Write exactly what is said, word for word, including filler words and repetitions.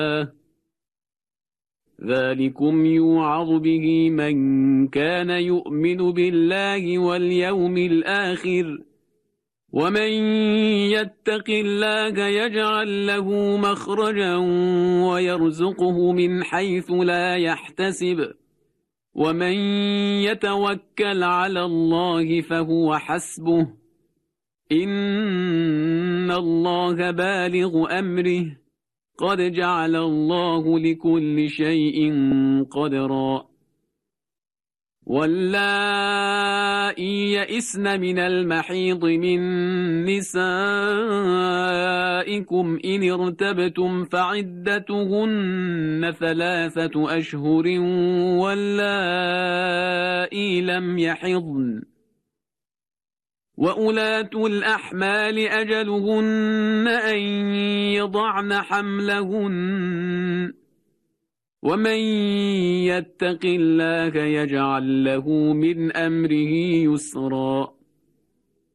ذلكم يوعظ به من كان يؤمن بالله واليوم الآخر ومن يتق الله يجعل له مخرجا ويرزقه من حيث لا يحتسب ومن يتوكل على الله فهو حسبه إن الله بالغ أمره قد جعل الله لكل شيء قدرا واللائي يئسن من المحيض من نسائكم إن ارتبتم فعدتهن ثلاثة أشهر واللائي لم يحضن وأولاة الأحمال أجلهن أن يضعن حملهن ومن يتق الله يجعل له من أمره يسرا